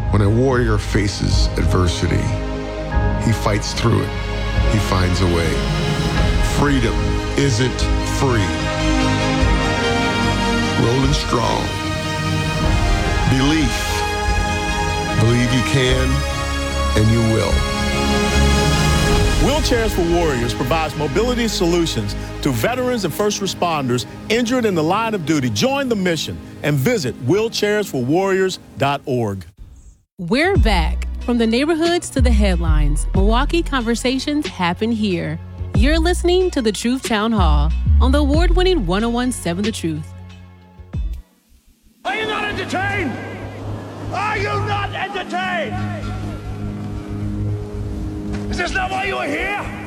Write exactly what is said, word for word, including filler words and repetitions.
When a warrior faces adversity, he fights through it. He finds a way. Freedom isn't free. Rolling strong. Belief. Believe you can, and you will. Wheelchairs for Warriors provides mobility solutions to veterans and first responders injured in the line of duty. Join the mission and visit wheelchairs for warriors dot org. We're back. From the neighborhoods to the headlines, Milwaukee conversations happen here. You're listening to The Truth Town Hall on the award-winning one oh one point seven The Truth. Are you not entertained? Are you not entertained? Is this not why you are here?